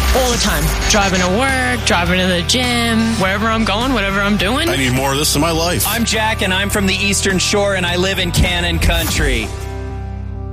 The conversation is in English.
All the time. Driving to work, driving to the gym, wherever I'm going, whatever I'm doing. I need more of this in my life. I'm Jack, and I'm from the Eastern Shore, and I live in Cannon Country.